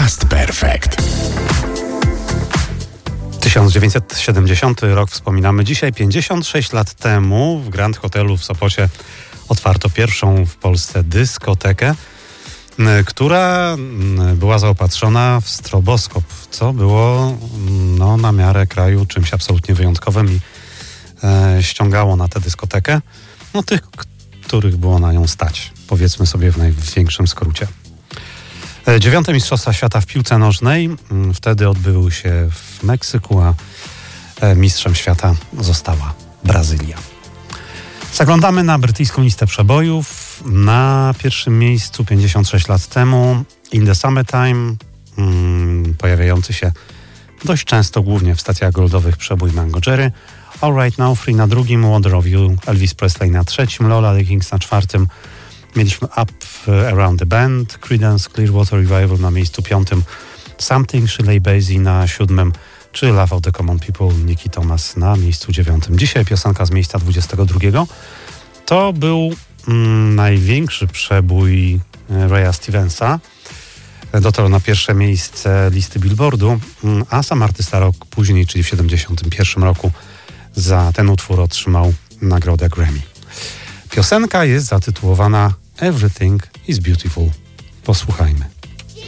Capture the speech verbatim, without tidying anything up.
Past Perfect. tysiąc dziewięćset siedemdziesiąty rok wspominamy dzisiaj. pięćdziesiąt sześć lat temu w Grand Hotelu w Sopocie otwarto pierwszą w Polsce dyskotekę, która była zaopatrzona w stroboskop, co było no, na miarę kraju czymś absolutnie wyjątkowym i e, ściągało na tę dyskotekę no, tych, których było na nią stać. Powiedzmy sobie w największym skrócie. Dziewiąte Mistrzostwa Świata w piłce nożnej wtedy odbyły się w Meksyku, a mistrzem świata została Brazylia. Zaglądamy na brytyjską listę przebojów. Na pierwszym miejscu pięćdziesiąt sześć lat temu In the Summertime, hmm, pojawiający się dość często, głównie w stacjach goldowych, przebój Mango Jerry. All Right Now Free na drugim, Wonder of You Elvis Presley na trzecim, Lola the Kings na czwartym. Mieliśmy Up Around the Band, Creedence Clearwater Revival na miejscu piątym, Something Shirley Bassey na siódmym, czy Love of the Common People Nicky Thomas na miejscu dziewiątym. Dzisiaj piosenka z miejsca dwudziestego drugiego. To był mm, największy przebój Raya Stevensa. Dotarł na pierwsze miejsce listy Billboardu, a sam artysta rok później, czyli w siedemdziesiątym pierwszym roku, za ten utwór otrzymał nagrodę Grammy. Piosenka jest zatytułowana Everything is Beautiful. Posłuchajmy.